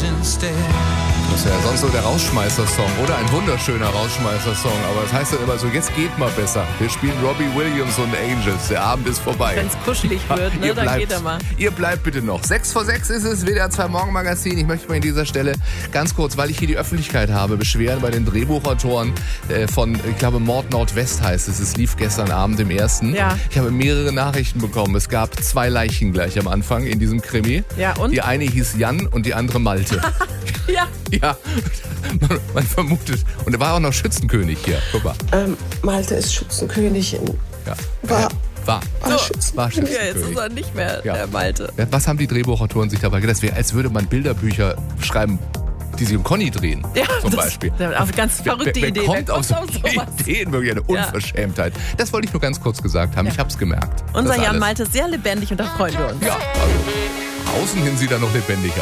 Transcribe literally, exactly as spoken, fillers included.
Das ist ja sonst so der Rausschmeißer-Song oder ein wunderschöner Rausschmeißer-Song. Aber das heißt dann immer so, jetzt geht mal besser. Wir spielen Robbie Williams und Angels. Der Abend ist vorbei. Wenn es kuschelig wird, ne, ihr dann bleibt, geht er mal. Ihr bleibt bitte noch. Sechs vor sechs ist es, W D R zwei Morgenmagazin. Ich möchte mal an dieser Stelle ganz kurz, weil ich hier die Öffentlichkeit habe, beschweren bei den Drehbuchautoren äh, von, ich glaube, Mord Nordwest heißt es. Es lief gestern Abend im ersten. Ja. Ich habe mehrere Nachrichten bekommen. Es gab zwei Leichen gleich am Anfang in diesem Krimi. Ja, und? Die eine hieß Jan und die andere Malte. Ja. Ja, man, man vermutet. Und er war auch noch Schützenkönig hier. Guck mal. Ähm, Malte ist Schützenkönigin. Ja. War. War. War, So. war Ja, Schützenkönig. jetzt ist er nicht mehr Ja. der Malte. Ja, was haben die Drehbuchautoren sich dabei gedacht? Das wäre, als würde man Bilderbücher schreiben, die sich um Conny drehen. Ja, zum das, Beispiel. Auf ganz verrückte wer, wer Idee. kommt auf so sowas? Ideen? Wirklich eine Ja. Unverschämtheit. Das wollte ich nur ganz kurz gesagt haben. Ja. Ich habe es gemerkt. Unser Das Jan alles. Malte ist sehr lebendig und da freuen wir uns. Ja, also außen hin sieht er noch lebendig aus.